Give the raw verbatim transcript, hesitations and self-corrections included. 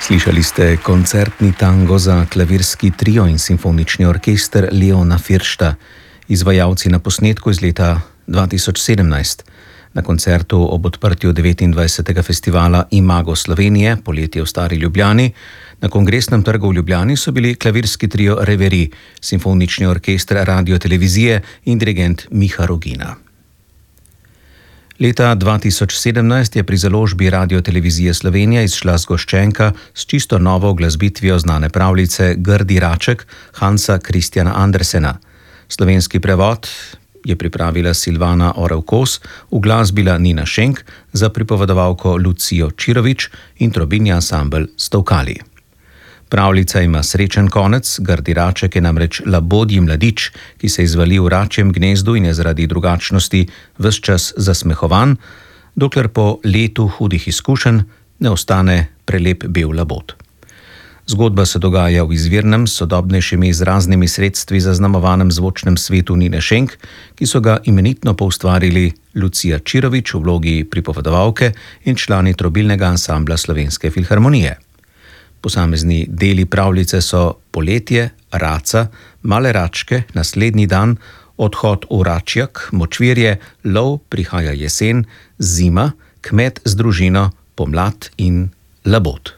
Slišali ste koncertni tango za klavirski trio in simfonični orkester Leona Firšta, izvajalci na posnetku iz leta dva tisoč sedemnajst. Na koncertu ob odprtju devetindvajsetega festivala Imago Slovenije, poletje v Stari Ljubljani, na Kongresnem trgu v Ljubljani so bili klavirski trio Reverie, simfonični orkester radiotelevizije in dirigent Miha Rogina. Leta dva tisoč sedemnajst je pri založbi Radiotelevizije Slovenija izšla zgoščenka s čisto novo glasbitvijo znane pravljice Grdi raček Hansa Christiana Andersena. Slovenski prevod je pripravila Silvana Orel-Kos, uglasbila Nina Šenk, za pripovedovalko Lucijo Čirovič in trobinja ansambel Stovkali. Pravljica ima srečen konec, Grdi raček je namreč labodji mladič, ki se izvali v račjem gnezdu in je zaradi drugačnosti ves čas zasmehovan, dokler po letu hudih izkušenj ne ostane prelep bel labod. Zgodba se dogaja v izvirnem, sodobnejšim izraznimi sredstvi zaznamovanem zvočnem svetu Nine Šenk, ki so ga imenitno poustvarili Lucija Čirovič v vlogi pripovedovalke in člani trobilnega ansambla Slovenske filharmonije. Posamezni deli pravljice so poletje, raca, male račke, naslednji dan, odhod v račjak, močvirje, lov, prihaja jesen, zima, kmet z družino, pomlad in labod.